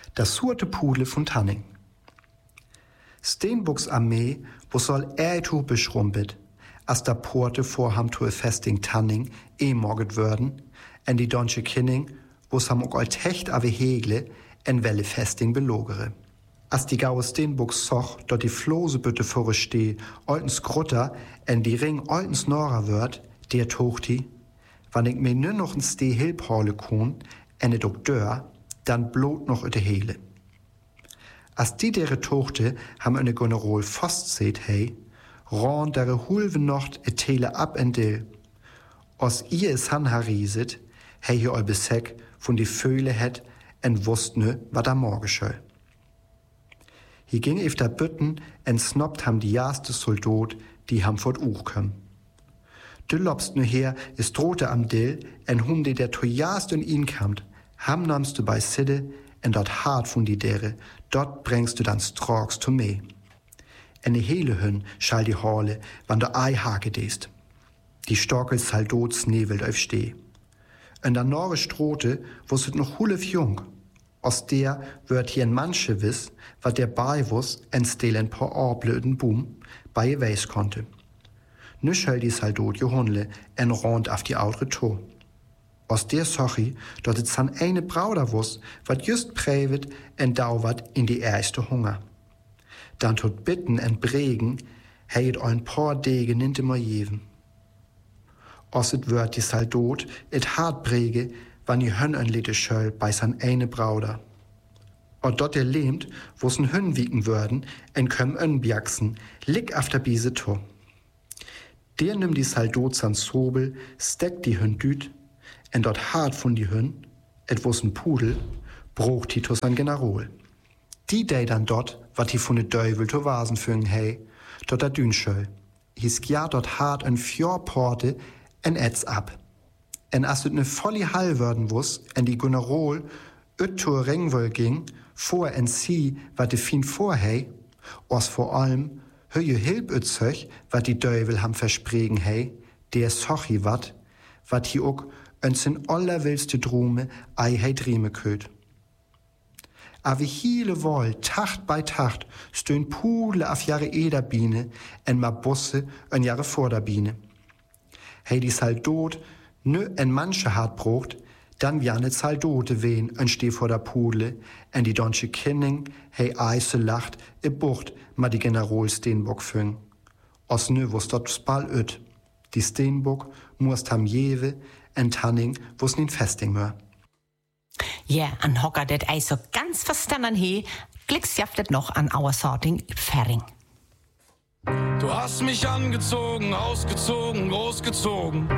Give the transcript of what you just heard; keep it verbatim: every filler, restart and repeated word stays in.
Das surte Pudle von Tanning. Steenbocks Armee, wo soll er to beschrumpet, als der Porte vorham to Festing Tanning eh morget würden, en die Donsche Kinning, wo sam auch Techt ave Hegle, en Welle Festing belogere. Als die gaue Steenbocks soch, dort die Flosebütte vorre steh, oltens Grutter, en die Ring oltens Nora wird, der tochti, wann ich mir nur noch ein Steh Hilphorle kun, en et Doktor, dann blot noch öte Hele. Als die dere Tochte ham eine Gonerol Fost seht hei, ron dere Hulve nocht et Tele ab en dill. Os ihr es han hariset, hei hier eu besek von die Föhle het, en wusst nö, wat da morgen schöll. Hier ging if da Bütten, en snoppt ham die jaste Soldat, die ham fort uch köm. Du lobst nu her, is drohte am Dill, en hum de der tojast in ihn kamt, ham namst du bei Sidde, en dort hart von die dere, dort bringst du dann Strogs to me. En ne hele Hün schall die Horle, wann der Ei hake dest. Die Storkel Saldots nevelt auf steh. En der Norre Strote wusset noch hulef jung. Aus der wird hier ein Manche wiss, wat der Beiwuss en stelen paar Orblöden Boom bei ihr weis konnte. Nu schall die Saldot Johonle en rond auf die outre To. Aus der Sochi, dort ist san eine Brauder wuss, wat just prävet en dauwert in die erste Hunger. Dann tut bitten en bregen, heiet ein paar Dege ninte ma jeven. Os et wird die Saldot et hart brege, wann die Hön en lite schöll bei san eine Brauder. Und dort der lehmt, wo's en Hön wiegen würden, en köm en bjaxen, lick auf der Biese to. Der nimm die Saldot san Sobel, steckt die Hön düt, en dort hart von die Hün, etwas ein Pudel, bruch Titus an Generol. Die dei dann dort, wat die von de Deuvel to Vasen füngen hei, dort der Dünschöll. Hieß ja dort hart en Fjordporte, en Etz ab. En as et ne volli Hall würden wuss, en die Generol, öt to Ringwöll ging, vor en sie, wat de fin vorhei, os vor allem, höje Hilb öt söch, wat die Deuvel ham verspregen hei, der sochi wat, wat hi ook en sin allerwilste Drume ei hei drieme köt. A wie hiele woll, Tacht bei Tacht, stöhn Pudle auf jahre Ederbiene, en ma Busse en jahre Vorderbiene. Hei die Saldot, nö en manche hart brucht, dann wie eine Saldote wehen, en steh vor der Pudle, en die Donsche Kinning, hei eise lacht, e Bucht, ma die Generol Steenbock füng. Os nö wus dort spall öt. Die Steenbock musst ham jewe, en Tanning wus nin Festing mör. Ja, yeah, an Hocker det ei so ganz verstanden he, glicks jaftet noch an our sorting Ferring. Du hast mich angezogen, ausgezogen, großgezogen.